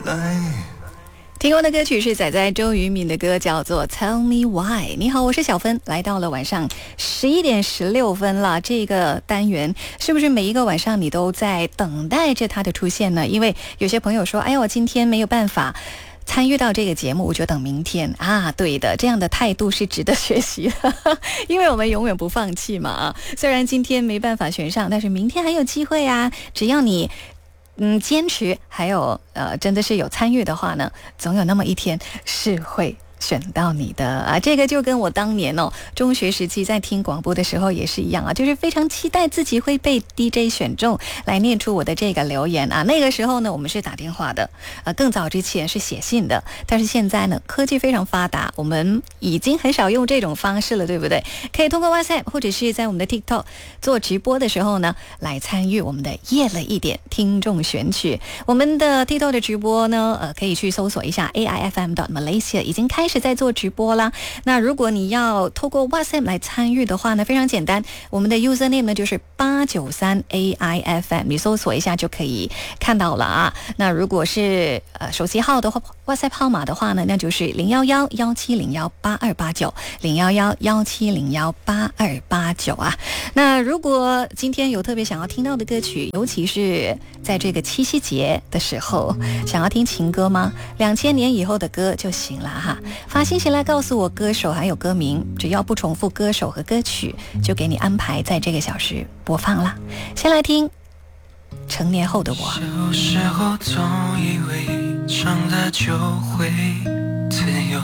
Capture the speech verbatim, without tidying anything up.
听过的歌曲是仔仔周渝民的歌，叫做 Tell Me Why。 你好，我是小芬，来到了晚上十一点十六分了。这个单元是不是每一个晚上你都在等待着它的出现呢？因为有些朋友说，哎呀，我今天没有办法参与到这个节目，我就等明天啊。对的，这样的态度是值得学习的，因为我们永远不放弃嘛。虽然今天没办法选上，但是明天还有机会啊。只要你嗯，坚持，还有呃，真的是有参与的话呢，总有那么一天是会选到你的啊。这个就跟我当年哦，中学时期在听广播的时候也是一样啊，就是非常期待自己会被 D J 选中来念出我的这个留言啊。那个时候呢，我们是打电话的，呃，更早之前是写信的，但是现在呢，科技非常发达，我们已经很少用这种方式了，对不对？可以通过 WhatsApp 或者是在我们的 TikTok 做直播的时候呢，来参与我们的夜了一点听众选曲。我们的 TikTok 的直播呢，呃，可以去搜索一下 A I F M dot Malaysia， 已经开始在做直播啦。那如果你要透过 WhatsApp 来参与的话呢，非常简单，我们的 username 呢就是八九三 A I F M， 你搜索一下就可以看到了啊。那如果是呃手机号的话 ，WhatsApp 号码的话呢，那就是零一一一七零一八二八九 零一一一七零一八二八九啊。那如果今天有特别想要听到的歌曲，尤其是在这个七夕节的时候，想要听情歌吗？两千年以后的歌就行了哈。发信息来告诉我歌手还有歌名，只要不重复歌手和歌曲，就给你安排在这个小时播放啦。先来听成年后的我。 小时候总以为长大就会